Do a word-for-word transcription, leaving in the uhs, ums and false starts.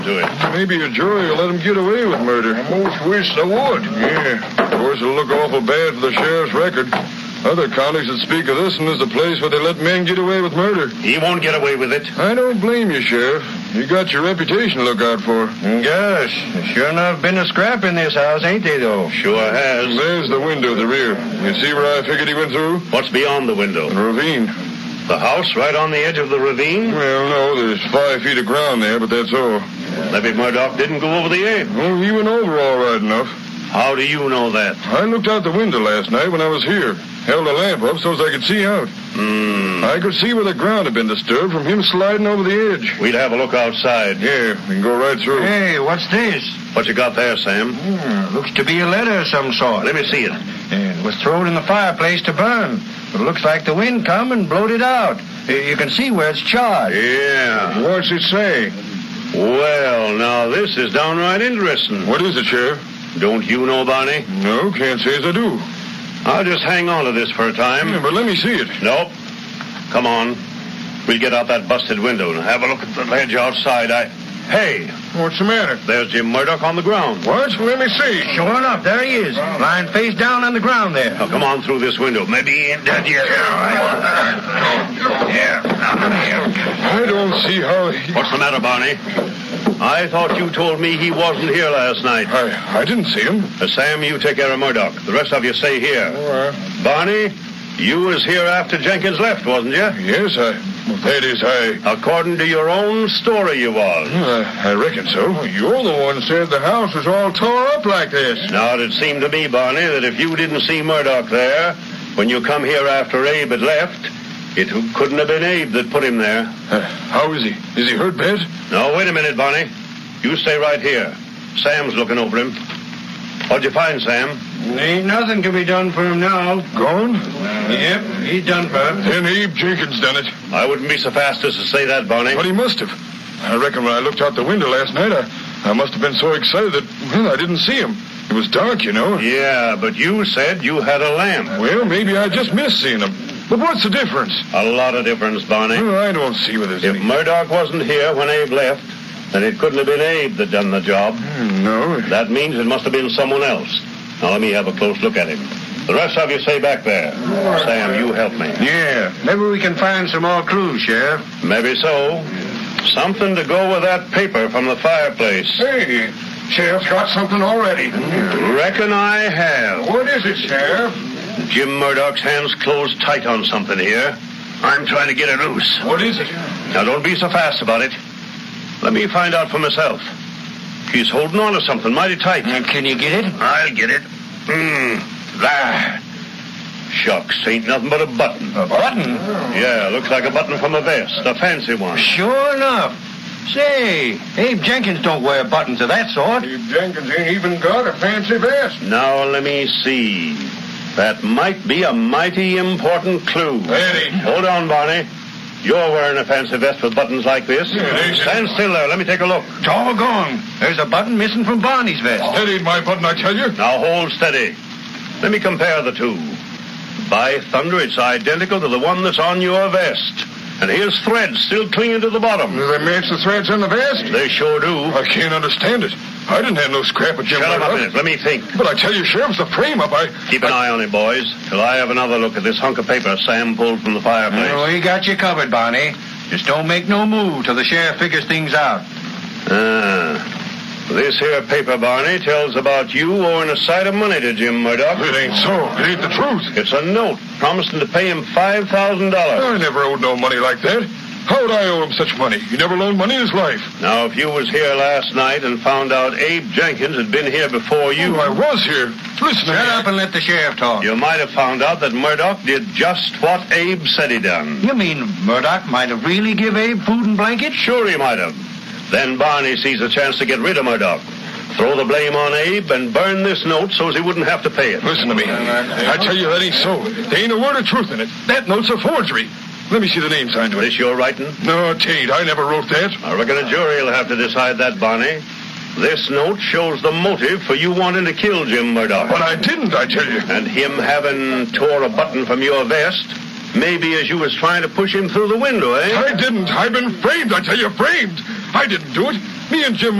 to it. Maybe a jury will let him get away with murder. I most wish they would. Yeah. Of course, it'll look awful bad for the sheriff's record. Other counties that speak of this one as the place where they let men get away with murder. He won't get away with it. I don't blame you, Sheriff. You got your reputation to look out for. Gosh, sure enough been a scrap in this house, ain't they, though? Sure has. There's the window at the rear. You see where I figured he went through? What's beyond the window? The ravine. The house right on the edge of the ravine? Well, no, there's five feet of ground there, but that's all. Maybe Murdoch didn't go over the edge. Oh, he went over all right enough. How do you know that? I looked out the window last night when I was here. Held a lamp up so as I could see out. Hmm. I could see where the ground had been disturbed from him sliding over the edge. We'd have a look outside. Yeah, we can go right through. Hey, what's this? What you got there, Sam? Hmm, looks to be a letter of some sort. Let me see it. Yeah, it was thrown in the fireplace to burn. But it looks like the wind come and blowed it out. You can see where it's charred. Yeah. What's it say? Well, now this is downright interesting. What is it, Sheriff? Don't you know, Barney? No, can't say as I do. I'll just hang on to this for a time. Yeah, but let me see it. Nope. Come on. We'll get out that busted window and have a look at the ledge outside. I... Hey, What's the matter? there's Jim Murdoch on the ground. What? Let me see. Sure enough, there he is, lying face down on the ground there. Now, come on through this window. Maybe he ain't dead yet. I don't see how he... What's the matter, Barney? I thought you told me he wasn't here last night. I, I didn't see him. Uh, Sam, you take care of Murdoch. The rest of you stay here. All right. Barney, you was here after Jenkins left, wasn't you? Yes, I... Well, that is, I... According to your own story, you was. Well, I, I reckon so. You're the one said the house was all tore up like this. Now, it seemed to me, Barney, that if you didn't see Murdoch there, when you come here after Abe had left, it couldn't have been Abe that put him there. Uh, how is he? Is he hurt bad? No, wait a minute, Barney. You stay right here. Sam's looking over him. What'd you find, Sam? Ain't nothing can be done for him now. Gone? Yep, he's done for. Then Abe Jenkins done it. I wouldn't be so fast as to say that, Barney. But he must have. I reckon when I looked out the window last night, I, I must have been so excited that, well, I didn't see him. It was dark, you know. Yeah, but you said you had a lamp. Well, maybe I just missed seeing him. But what's the difference? A lot of difference, Barney. Well, I don't see where there's If any... Murdoch wasn't here when Abe left, then it couldn't have been Abe that done the job. No. That means it must have been someone else. Now, let me have a close look at him. The rest of you stay back there. Sam, you help me. Yeah, maybe we can find some more clues, Sheriff. Maybe so. Something to go with that paper from the fireplace. Hey, Sheriff's got something already. Reckon I have. What is it, Sheriff? Jim Murdoch's hands closed tight on something here. I'm trying to get it loose. What is it? Now, don't be so fast about it. Let me find out for myself. He's holding on to something mighty tight. Uh, can you get it? I'll get it. Hmm. There. Shucks, ain't nothing but a button. A button? Yeah, looks like a button from a vest, a fancy one. Sure enough. Say, Abe Jenkins don't wear buttons of that sort. Abe Jenkins ain't even got a fancy vest. Now, let me see. That might be a mighty important clue. Eddie. Hold on, Barney. You're wearing a fancy vest with buttons like this. Yeah, Stand still there. Let me take a look. Doggone. There's a button missing from Barney's vest. That ain't my button, I tell you. Now, hold steady. Let me compare the two. By thunder, it's identical to the one that's on your vest. And here's threads still clinging to the bottom. Do they match the threads on the vest? They sure do. I can't understand it. I didn't have no scrap of Jim Shut up a Murdoch. minute. Let me think. But I tell you, Sheriff, the frame up, I... Keep an eye on it, boys, till I have another look at this hunk of paper Sam pulled from the fireplace. Oh, he got you covered, Barney. Just don't make no move till the sheriff figures things out. Ah. This here paper, Barney, tells about you owing a sight of money to Jim Murdoch. It ain't so. It ain't the truth. It's a note promising to pay him five thousand dollars. I never owed no money like that. How would I owe him such money? He never loaned money in his life. Now, if you was here last night and found out Abe Jenkins had been here before you... Oh, I was here. Listen to me. Shut up and let the sheriff talk. You might have found out that Murdoch did just what Abe said he done. You mean Murdoch might have really give Abe food and blankets? Sure he might have. Then Barney sees a chance to get rid of Murdoch. Throw the blame on Abe and burn this note so as he wouldn't have to pay it. Listen to me. I tell you, that ain't so. There ain't a word of truth in it. That note's a forgery. Let me see the name signed to it. This your writing? No, it ain't. I never wrote that. I reckon a jury will have to decide that, Barney. This note shows the motive for you wanting to kill Jim Murdoch. But I didn't, I tell you. And him having tore a button from your vest, maybe as you was trying to push him through the window, eh? I didn't. I've been framed, I tell you, framed. I didn't do it. Me and Jim